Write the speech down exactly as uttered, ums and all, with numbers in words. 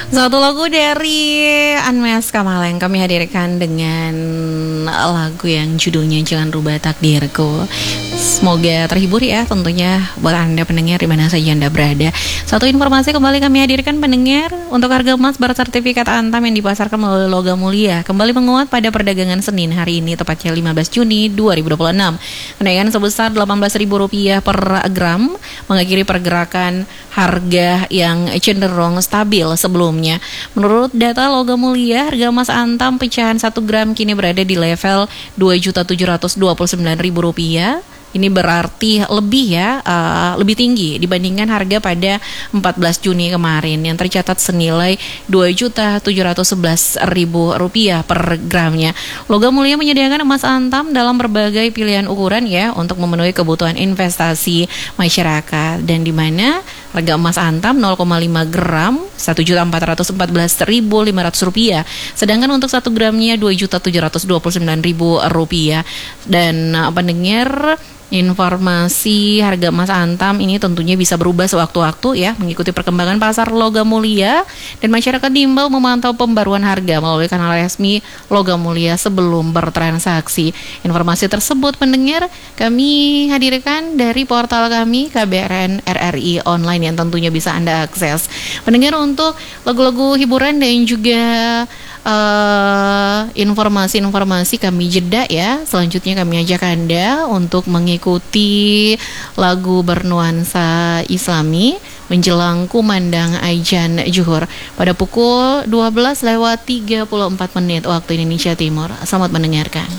Satu lagu dari Unmesh Kamaleng kami hadirkan dengan lagu yang judulnya Jangan Rubah Takdirku. Semoga terhibur ya tentunya buat Anda pendengar di mana saja Anda berada. Satu informasi kembali kami hadirkan pendengar, untuk harga emas bersertifikat Antam yang dipasarkan melalui Logam Mulia kembali menguat pada perdagangan Senin hari ini tepatnya lima belas Juni dua ribu dua puluh enam. Kenaikan sebesar delapan belas ribu rupiah per gram mengakhiri pergerakan harga yang cenderung stabil sebelumnya. Menurut data Logam Mulia, harga emas Antam pecahan satu gram kini berada di level dua juta tujuh ratus dua puluh sembilan ribu rupiah. Ini berarti lebih ya, uh, lebih tinggi dibandingkan harga pada empat belas Juni kemarin yang tercatat senilai dua juta tujuh ratus sebelas ribu rupiah per gramnya. Logam Mulia menyediakan emas Antam dalam berbagai pilihan ukuran ya untuk memenuhi kebutuhan investasi masyarakat, dan di mana harga emas Antam nol koma lima gram satu juta empat ratus empat belas ribu lima ratus rupiah, sedangkan untuk satu gramnya dua juta tujuh ratus dua puluh sembilan ribu rupiah. Dan uh, pendengar, informasi harga emas Antam ini tentunya bisa berubah sewaktu-waktu ya, mengikuti perkembangan pasar Logam Mulia, dan masyarakat diimbau memantau pembaruan harga melalui kanal resmi Logam Mulia sebelum bertransaksi. Informasi tersebut pendengar kami hadirkan dari portal kami K B R N R R I Online yang tentunya bisa Anda akses. Pendengar, untuk lagu-lagu hiburan dan juga Uh, informasi-informasi kami jeda ya. Selanjutnya kami ajak Anda untuk mengikuti lagu bernuansa Islami menjelang kumandang Aijan Juhur pada pukul dua belas lewat tiga puluh empat menit waktu Indonesia Timur. Selamat mendengarkan.